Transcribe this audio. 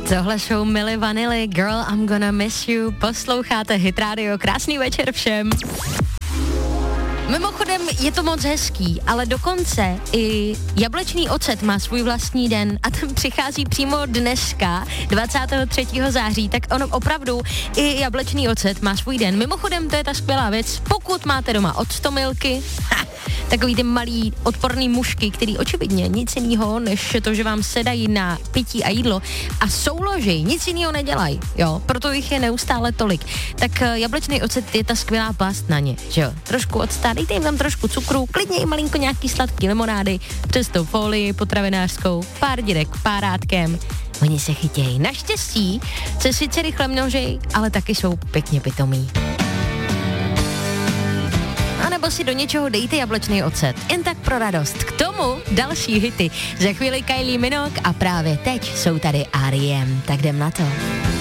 Tohle jsou Milli Vanilli, Girl, I'm gonna miss you. Posloucháte Hit Radio, krásný večer všem. Mimochodem je to moc hezký, ale dokonce i jablečný ocet má svůj vlastní den a ten přichází přímo dneska, 23. září, tak ono opravdu i jablečný ocet má svůj den. Mimochodem to je ta skvělá věc, pokud máte doma octomilky, takový ty malý odporný mušky, který očividně nic jiného, než to, že vám sedají na pití a jídlo a souloží, nic jiného nedělají, jo, proto jich je neustále tolik. Tak jablečný ocet je ta skvělá past na ně, že jo, trošku octa, dejte jim tam trošku cukru, klidně i malinko nějaký sladký limonády, přes tou folii potravinářskou, pár dírek párátkem. Oni se chytějí. Naštěstí se sice rychle množej, ale taky jsou pěkně pitomí. A nebo si do něčeho dejte jablečný ocet. Jen tak pro radost. K tomu další hity. Za chvíli Kylie Minogue a právě teď jsou tady R.E.M. Tak jdem na to.